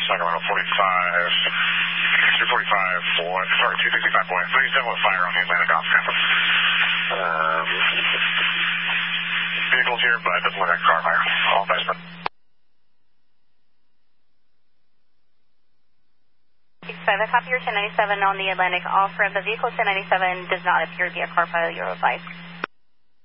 Sacramento 45, 245, 265 point. Please demo with fire on the Atlantic off campus. Vehicles here, but it doesn't look like car fire. All best. 65, I copy your 1097 on the Atlantic off-ramp. The vehicle 1097 does not appear to be a car fire. You're advised.